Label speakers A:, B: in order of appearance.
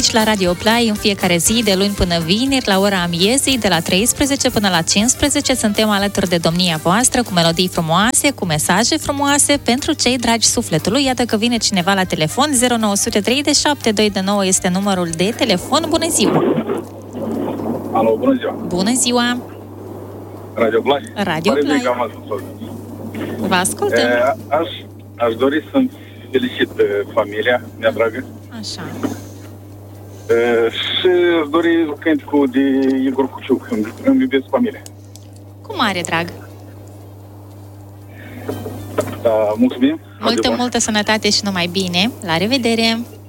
A: aici la Radio Play în fiecare zi, de luni până vineri, la ora amiezii, de la 13 până la 15. Suntem alături de domnia voastră cu melodii frumoase, cu mesaje frumoase pentru cei dragi sufletului. Iată că vine cineva la telefon. 0903 de 729 este numărul de telefon. Bună ziua!
B: Alo, bună ziua!
A: Bună ziua!
B: Radio Play?
A: Radio Play. Vă ascultăm.
B: Aș dori să-mi felicit familia mea dragă.
A: Așa.
B: Și aș dori cânticul de Igor Cuciuc, îmi iubesc familia.
A: Cu mare drag.
B: Da, mulțumim.
A: Multă sănătate și numai bine. La revedere!